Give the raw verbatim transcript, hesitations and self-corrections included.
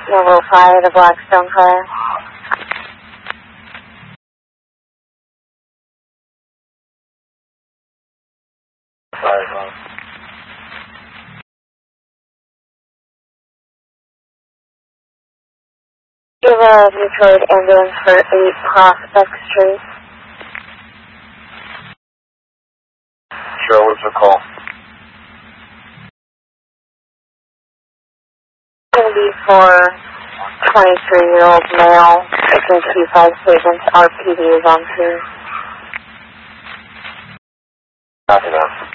Level five, the Blackstone car. Sorry, Give a mutual aid ambulance for eight Prospect Street. sure, what's the call? Going to be for twenty-three-year-old male, making Q five statements. R P D is on scene. Copy that.